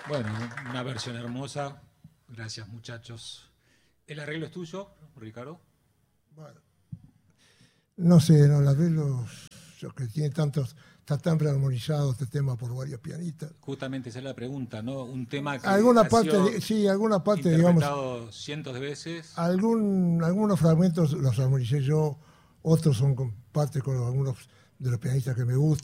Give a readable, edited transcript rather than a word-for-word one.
Bueno, una versión hermosa. Gracias, muchachos. ¿El arreglo es tuyo, Ricardo? Bueno, no sé, no, el arreglo que tiene tantos, está tan armonizado este tema por varios pianistas. Justamente esa es la pregunta, ¿no? Un tema que Alguna ha parte, sido sí, alguna parte, digamos, interpretado cientos de veces. algunos fragmentos los armonicé yo, otros son parte con algunos de los pianistas que me gustan.